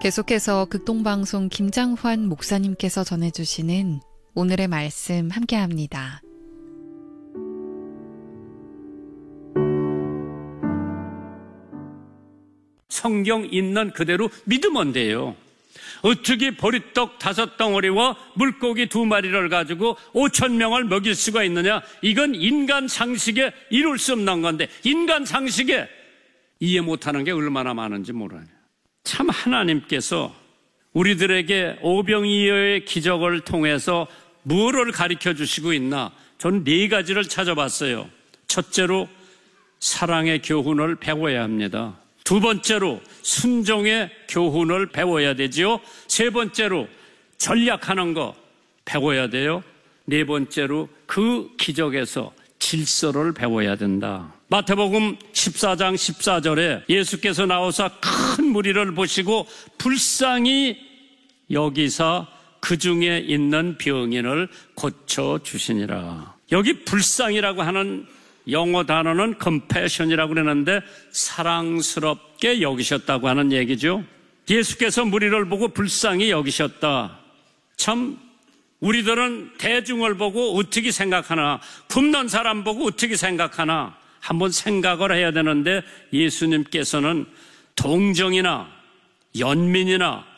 계속해서 극동방송 김장환 목사님께서 전해주시는 오늘의 말씀 함께합니다. 성경 있는 그대로 믿으면 돼요. 어떻게 보리떡 5덩어리와 물고기 2마리를 가지고 5,000명을 먹일 수가 있느냐? 이건 인간 상식에 이룰 수 없는 건데, 인간 상식에 이해 못하는 게 얼마나 많은지 모르냐. 참 하나님께서 우리들에게 오병이어의 기적을 통해서 무엇을 가르쳐 주시고 있나? 저는 4가지를 찾아봤어요. 첫째로 사랑의 교훈을 배워야 합니다. 2번째로 순종의 교훈을 배워야 되지요. 3번째로 전략하는 거 배워야 돼요. 4번째로 그 기적에서 질서를 배워야 된다. 마태복음 14장 14절에 예수께서 나오사 큰 무리를 보시고 불쌍히 여기사 그 중에 있는 병인을 고쳐주시니라. 여기 불쌍이라고 하는 영어 단어는 compassion이라고 그러는데 사랑스럽게 여기셨다고 하는 얘기죠. 예수께서 무리를 보고 불쌍히 여기셨다. 참 우리들은 대중을 보고 어떻게 생각하나, 굶는 사람 보고 어떻게 생각하나 한번 생각을 해야 되는데, 예수님께서는 동정이나 연민이나